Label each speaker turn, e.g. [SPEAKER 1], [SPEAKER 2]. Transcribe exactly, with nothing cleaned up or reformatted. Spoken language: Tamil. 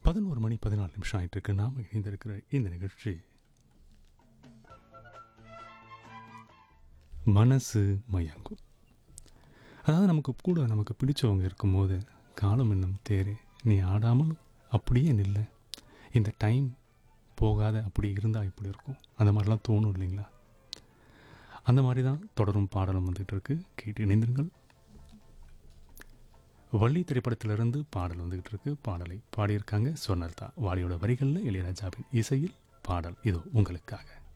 [SPEAKER 1] பதினொரு மணி பதினாலு நிமிஷம் ஆயிட்டு இருக்கு. நாம இணைந்திருக்கிற இந்த நிகழ்ச்சி மனசு மயங்கும். அதாவது நமக்கு கூட நமக்கு பிடிச்சவங்க இருக்கும்போது காலம் என்னும் தேரே நீ ஆடாமல் அப்படியே நில்ல, இந்த டைம் போகாத அப்படி இருந்தால் இப்படி இருக்கும், அந்த மாதிரிலாம் தோணும் இல்லைங்களா? அந்த மாதிரி தான் தொடரும் பாடலும் வந்துகிட்டு இருக்கு. கேட்டு இணைந்திருங்கள். வள்ளி திரைப்படத்திலிருந்து பாடல் வந்துகிட்டு இருக்கு. பாடலை பாடியிருக்காங்க சொன்னர்தா. வாலியோட வரிகளில் இளையராஜாவின் இசையில் பாடல் இதோ உங்களுக்காக.